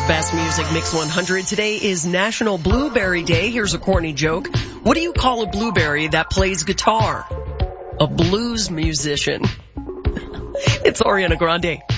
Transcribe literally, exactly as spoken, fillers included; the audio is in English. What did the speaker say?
Best Music Mix one hundred. Today is National Blueberry Day. Here's a corny joke. What do you call a blueberry that plays guitar? A blues musician. It's Ariana Grande.